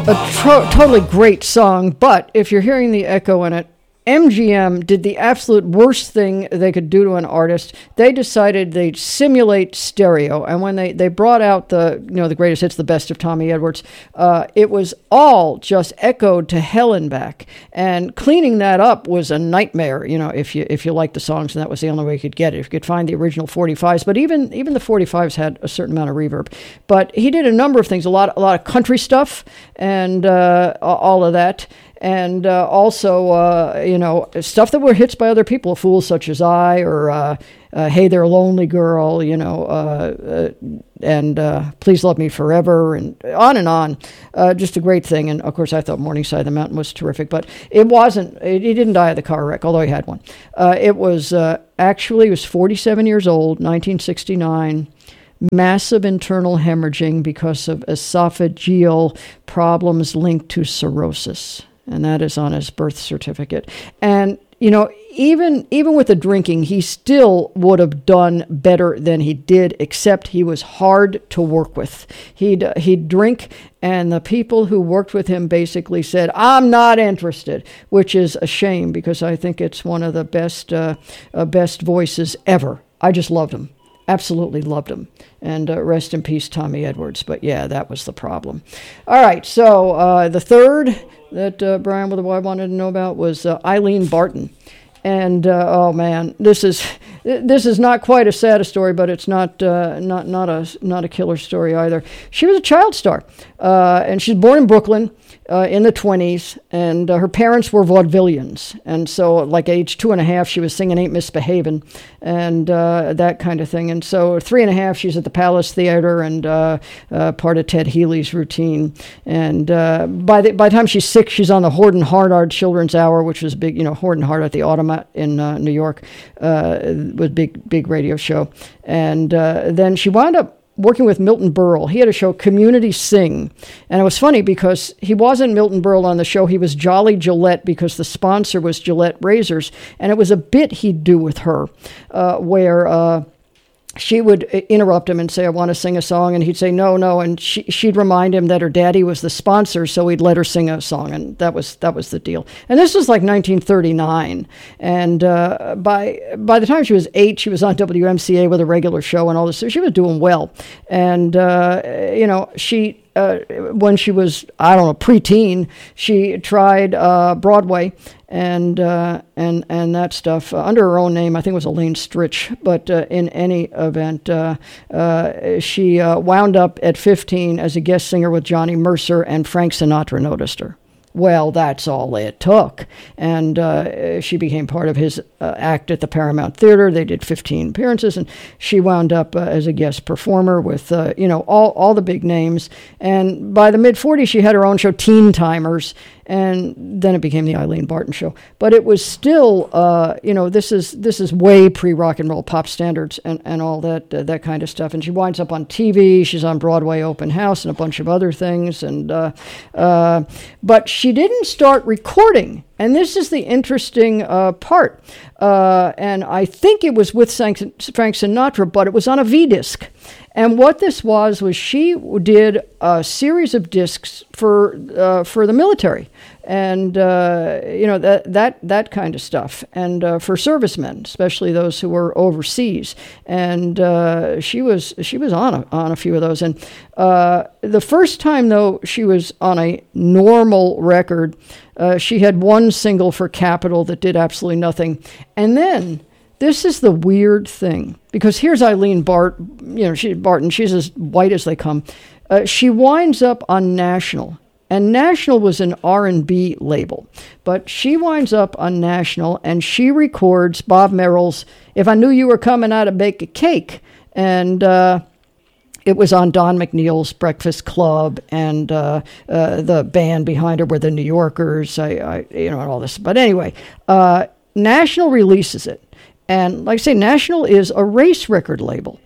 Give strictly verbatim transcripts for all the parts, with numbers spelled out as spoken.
A tro- totally great song, but if you're hearing the echo in it, M G M did the absolute worst thing they could do to an artist. They decided they'd simulate stereo, and when they, they brought out the you know the greatest hits, the best of Tommy Edwards, uh, it was all just echoed to hell and back. And cleaning that up was a nightmare. You know, if you if you liked the songs, and that was the only way you could get it. If you could find the original forty-fives, but even even the forty-fives had a certain amount of reverb. But he did a number of things, a lot a lot of country stuff, and uh, all of that. And uh, also, uh, you know, stuff that were hits by other people, Fools Such As I, or uh, uh, Hey There, Lonely Girl, you know, uh, uh, and uh, Please Love Me Forever, and on and on. Uh, just a great thing. And, of course, I thought Morning Side of the Mountain was terrific. But it wasn't, it, he didn't die of the car wreck, although he had one. Uh, it was uh, actually, he was forty-seven years old, nineteen sixty-nine. Massive internal hemorrhaging because of esophageal problems linked to cirrhosis. And that is on his birth certificate. And, you know, even even with the drinking, he still would have done better than he did, except he was hard to work with. He'd, he'd drink, and the people who worked with him basically said, I'm not interested, which is a shame because I think it's one of the best, uh, uh, best voices ever. I just loved him. Absolutely loved him. And uh, rest in peace, Tommy Edwards. But yeah, that was the problem. All right, so uh, the third that uh, Brian with a Y wanted to know about was uh, Eileen Barton. And uh, oh man, this is this is not quite a sad story, but it's not uh, not not a not a killer story either. She was a child star, uh, and she's born in Brooklyn uh, in the twenties, and uh, her parents were vaudevillians, and so like age two and a half, she was singing "Ain't Misbehavin'" and uh, that kind of thing. And so three and a half, she's at the Palace Theater and uh, uh, part of Ted Healy's routine. And uh, by the by the time she's six, she's on the Hord and Hardart Children's Hour, which was big, you know, Hord and Hardart at the Autumn in uh, New York, uh, was big, big radio show. And uh, then she wound up working with Milton Berle. He had a show, Community Sing. And it was funny because he wasn't Milton Berle on the show. He was Jolly Gillette because the sponsor was Gillette Razors. And it was a bit he'd do with her uh, where... Uh, she would interrupt him and say, I want to sing a song. And he'd say, no, no. And she, she'd remind him that her daddy was the sponsor, so he'd let her sing a song. And that was that was the deal. And this was like nineteen thirty-nine. And uh, by by the time she was eight, she was on W M C A with a regular show and all this. So she was doing well. And, uh, you know, she... Uh, when she was, I don't know, preteen, she tried uh, Broadway and uh, and and that stuff uh, under her own name. I think it was Elaine Stritch. But uh, in any event, uh, uh, she uh, wound up at fifteen as a guest singer with Johnny Mercer, and Frank Sinatra noticed her. Well, that's all it took. And uh, she became part of his uh, act at the Paramount Theater. They did fifteen appearances, and she wound up uh, as a guest performer with, uh, you know, all, all the big names. And by the mid-forties, she had her own show, Teen Timers, and then it became the Eileen Barton Show. But it was still, uh, you know, this is this is way pre-rock and roll pop standards and, and all that uh, that kind of stuff. And she winds up on T V. She's on Broadway Open House and a bunch of other things. And uh, uh, but she didn't start recording. And this is the interesting uh, part. Uh, and I think it was with Frank Sinatra, but it was on a V-disc. And what this was, was she did a series of discs for uh, for the military. And, uh, you know, that that that kind of stuff. And uh, for servicemen, especially those who were overseas. And uh, she was she was on a, on a few of those. And uh, the first time, though, she was on a normal record, uh, she had one single for Capitol that did absolutely nothing. And then... this is the weird thing, because here's Eileen Bart, you know, she, Barton, she's as white as they come. Uh, she winds up on National, and National was an R and B label, but she winds up on National, and she records Bob Merrill's If I Knew You Were Coming Out to Bake a Cake, and uh, it was on Don McNeil's Breakfast Club, and uh, uh, the band behind her were the New Yorkers, I, I you know, and all this. But anyway, uh, National releases it. And like I say, National is a race record label.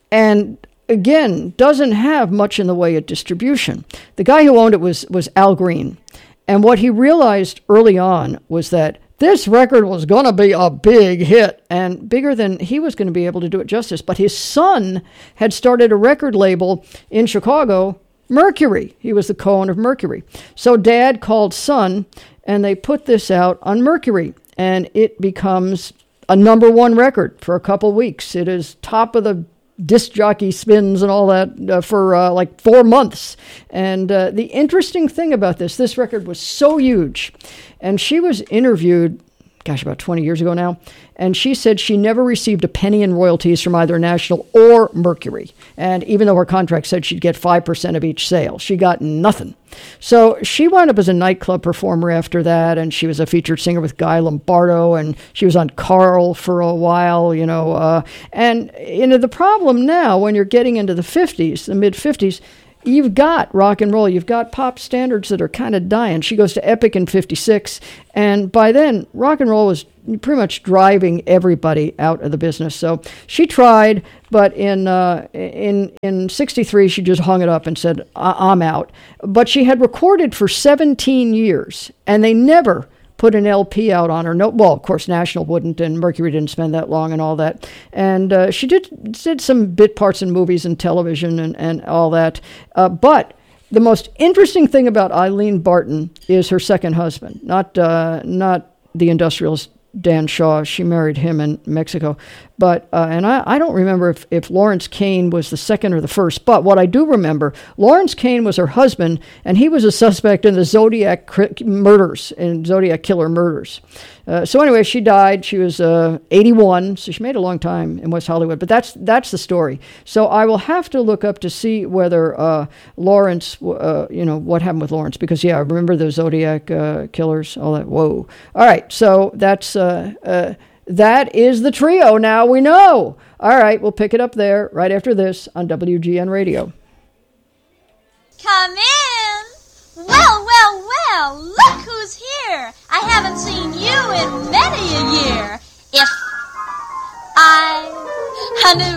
And again, doesn't have much in the way of distribution. The guy who owned it was, was Al Green. And what he realized early on was that this record was going to be a big hit, and bigger than he was going to be able to do it justice. But his son had started a record label in Chicago Mercury. He was the Cohen of Mercury. So Dad called Son, and they put this out on Mercury, and it becomes a number one record for a couple weeks. It is top of the disc jockey spins and all that uh, for uh, like four months. And uh, the interesting thing about this, this record was so huge. And she was interviewed, gosh, about twenty years ago now. And she said she never received a penny in royalties from either National or Mercury. And even though her contract said she'd get five percent of each sale, she got nothing. So she wound up as a nightclub performer after that, and she was a featured singer with Guy Lombardo, and she was on Carl for a while, you know. Uh, and you know, the problem now, when you're getting into the fifties, the mid-fifties, you've got rock and roll, you've got pop standards that are kind of dying. She goes to Epic in fifty-six, and by then, rock and roll was pretty much driving everybody out of the business. So she tried, but in uh, in in sixty-three, she just hung it up and said, I- I'm out. But she had recorded for seventeen years, and they never put an L P out on her. No, well, of course, National wouldn't, and Mercury didn't spend that long and all that. And uh, she did did some bit parts in movies and television and, and all that. Uh, but the most interesting thing about Eileen Barton is her second husband, not uh, not the industrialist Dan Shaw. She married him in Mexico. But, uh, and I, I don't remember if, if Lawrence Kane was the second or the first, but what I do remember, Lawrence Kane was her husband, and he was a suspect in the Zodiac cri- murders, in Zodiac killer murders. Uh, so anyway, she died. She was uh, eighty-one, so she made a long time in West Hollywood. But that's that's the story. So I will have to look up to see whether uh, Lawrence, uh, you know, what happened with Lawrence. Because, yeah, I remember the Zodiac uh, killers, all that. Whoa. All right, so that's... Uh, uh, That is the trio, now we know. All right, we'll pick it up there right after this on W G N Radio. Come in. Well, well, well, look who's here. I haven't seen you in